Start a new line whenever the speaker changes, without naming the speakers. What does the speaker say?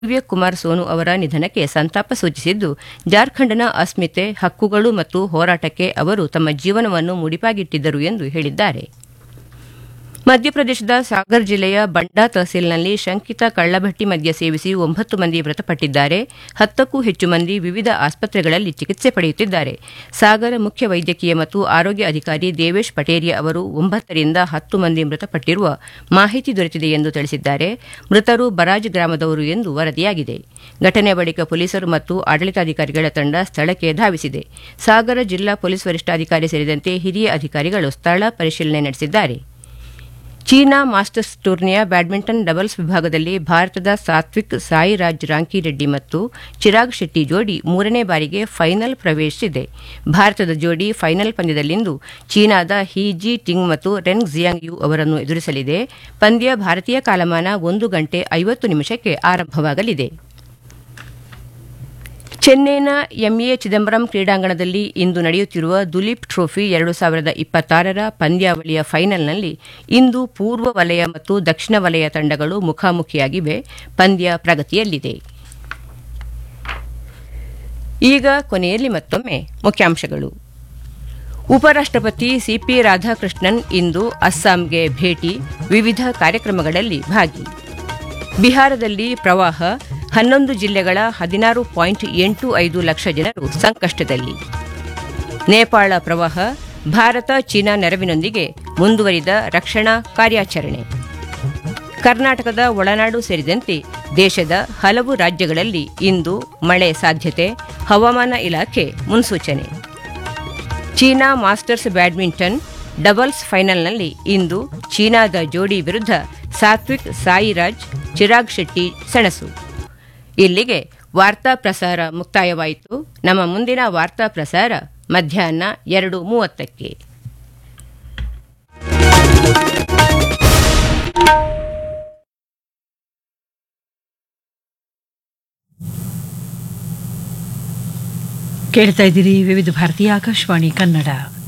ದಿವ್ಯ ಕುಮಾರ್ ಸೋನು ಅವರ ನಿಧನಕ್ಕೆ ಸಂತಾಪ ಸೂಚಿಸಿದ್ದು, ಜಾರ್ಖಂಡ್ನ ಅಸ್ಮಿತೆ, ಹಕ್ಕುಗಳು ಮತ್ತು ಹೋರಾಟಕ್ಕೆ ಅವರು ತಮ್ಮ ಜೀವನವನ್ನು ಮುಡಿಪಾಗಿಟ್ಟಿದ್ದರು ಎಂದು ಹೇಳಿದ್ದಾರೆ. ಮಧ್ಯಪ್ರದೇಶದ ಸಾಗರ್ ಜಿಲ್ಲೆಯ ಬಂಡಾ ತಹಸೀಲ್ನಲ್ಲಿ ಶಂಕಿತ ಕಳ್ಳಭಟ್ಟಿ ಮದ್ಯ ಸೇವಿಸಿ 9 ಮಂದಿ ಮೃತಪಟ್ಟಿದ್ದಾರೆ. 10ಕ್ಕೂ ಹೆಚ್ಚು ಮಂದಿ ವಿವಿಧ ಆಸ್ಪತ್ರೆಗಳಲ್ಲಿ ಚಿಕಿತ್ಸೆ ಪಡೆಯುತ್ತಿದ್ದಾರೆ. ಸಾಗರ ಮುಖ್ಯ ವೈದ್ಯಕೀಯ ಮತ್ತು ಆರೋಗ್ಯ ಅಧಿಕಾರಿ ದೇವೇಶ್ ಪಟೇರಿಯಾ ಅವರು 9 ರಿಂದ 10 ಮಂದಿ ಮೃತಪಟ್ಟಿರುವ ಮಾಹಿತಿ ದೊರೆತಿದೆ ಎಂದು ತಿಳಿಸಿದ್ದಾರೆ. ಮೃತರು ಬರಾಜ್ ಗ್ರಾಮದವರು ಎಂದು ವರದಿಯಾಗಿದೆ. ಘಟನೆ ಬಳಿಕ ಪೊಲೀಸರು ಮತ್ತು ಆಡಳಿತಾಧಿಕಾರಿಗಳ ತಂಡ ಸ್ಥಳಕ್ಕೆ ಧಾವಿಸಿದೆ. ಸಾಗರ ಜಿಲ್ಲಾ ಪೊಲೀಸ್ ವರಿಷ್ಠಾಧಿಕಾರಿ ಸೇರಿದಂತೆ ಹಿರಿಯ ಅಧಿಕಾರಿಗಳು ಸ್ಥಳ ಪರಿಶೀಲನೆ ನಡೆಸಿದ್ದಾರೆ. ಚೀನಾ ಮಾಸ್ಟರ್ಸ್ ಟೂರ್ನಿಯ ಬ್ಯಾಡ್ಮಿಂಟನ್ ಡಬಲ್ಸ್ ವಿಭಾಗದಲ್ಲಿ ಭಾರತದ ಸಾತ್ವಿಕ್ ಸಾಯಿರಾಜ್ ರಾಂಕಿರೆಡ್ಡಿ ಮತ್ತು ಚಿರಾಗ್ ಶೆಟ್ಟಿ ಜೋಡಿ 3ನೇ ಬಾರಿಗೆ ಫೈನಲ್ ಪ್ರವೇಶಿಸಿದೆ. ಭಾರತದ ಜೋಡಿ ಫೈನಲ್ ಪಂದ್ಯದಲ್ಲಿಂದು ಚೀನಾದ ಹಿ ಜಿ ಟಿಂಗ್ ಮತ್ತು ರೆನ್ ಜಿಯಾಂಗ್ ಯು ಅವರನ್ನು ಎದುರಿಸಲಿದೆ. ಪಂದ್ಯ ಭಾರತೀಯ ಕಾಲಮಾನ 1 ಗಂಟೆ 50 ನಿಮಿಷಕ್ಕೆ ಆರಂಭವಾಗಲಿದೆ. ಚೆನ್ನೈನ ಎಂಎ ಚಿದಂಬರಂ ಕ್ರೀಡಾಂಗಣದಲ್ಲಿ ಇಂದು ನಡೆಯುತ್ತಿರುವ ದುಲೀಪ್ ಟ್ರೋಫಿ 2026ರ ಪಂದ್ಯಾವಳಿಯ ಫೈನಲ್ನಲ್ಲಿ ಇಂದು ಪೂರ್ವ ವಲಯ ಮತ್ತು ದಕ್ಷಿಣ ವಲಯ ತಂಡಗಳು ಮುಖಾಮುಖಿಯಾಗಿವೆ. ಪಂದ್ಯ ಪ್ರಗತಿಯಲ್ಲಿದೆ. ಈಗ ಕೊನೆಯಲ್ಲಿ ಮತ್ತೊಮ್ಮೆ ಮುಖ್ಯಾಂಶಗಳು. ಉಪರಾಷ್ಟಪತಿ ಸಿಪಿ ರಾಧಾಕೃಷ್ಣನ್ ಇಂದು ಅಸ್ಸಾಂಗೆ ಭೇಟಿ, ವಿವಿಧ ಕಾರ್ಯಕ್ರಮಗಳಲ್ಲಿ ಭಾಗಿ. ಬಿಹಾರದಲ್ಲಿ ಪ್ರವಾಹ, 11 ಜಿಲ್ಲೆಗಳ 16.85 ಲಕ್ಷ ಜನರು ಸಂಕಷ್ಟದಲ್ಲಿ. ನೇಪಾಳ ಪ್ರವಾಹ, ಭಾರತ ಚೀನಾ ನೆರವಿನೊಂದಿಗೆ ಮುಂದುವರಿದ ರಕ್ಷಣಾ ಕಾರ್ಯಾಚರಣೆ. ಕರ್ನಾಟಕದ ಒಳನಾಡು ಸೇರಿದಂತೆ ದೇಶದ ಹಲವು ರಾಜ್ಯಗಳಲ್ಲಿ ಇಂದು ಮಳೆ ಸಾಧ್ಯತೆ, ಹವಾಮಾನ ಇಲಾಖೆ ಮುನ್ಸೂಚನೆ. ಚೀನಾ ಮಾಸ್ಟರ್ಸ್ ಬ್ಯಾಡ್ಮಿಂಟನ್ ಡಬಲ್ಸ್ ಫೈನಲ್ನಲ್ಲಿ ಇಂದು ಚೀನಾದ ಜೋಡಿ ವಿರುದ್ಧ ಸಾತ್ವಿಕ್ ಸಾಯಿರಾಜ್ ಚಿರಾಗ್ ಶೆಟ್ಟಿ ಸೆಣಸು. ಇಲ್ಲಿಗೆ ವಾರ್ತಾ ಪ್ರಸಾರ ಮುಕ್ತಾಯವಾಯಿತು. ನಮ್ಮ ಮುಂದಿನ ವಾರ್ತಾ ಪ್ರಸಾರ ಮಧ್ಯಾಹ್ನ 2:30ಕ್ಕೆ.
ಕೇಳ್ತಾ ಇದ್ದೀರಿ ವಿವಿಧ ಭಾರತೀಯ ಆಕಾಶವಾಣಿ ಕನ್ನಡ.